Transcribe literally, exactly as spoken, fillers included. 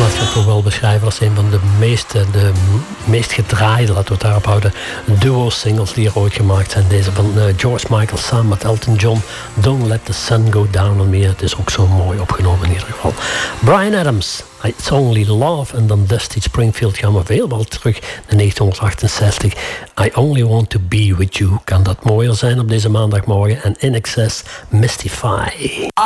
plaat kan ik toch wel beschrijven als een van de meest, de meest gedraaide, laten we het daarop houden, duo-singles die er ooit gemaakt zijn. Deze van uh, George Michael samen met Elton John, Don't Let the Sun Go Down on Me. Het is ook zo mooi opgenomen in ieder geval. Bryan Adams, It's Only Love. En dan Dusty Springfield gaan we veel wel terug naar negentien achtenzestig. I Only Want to Be With You. Kan dat mooier zijn op deze maandagmorgen? En In Excess, Mystify.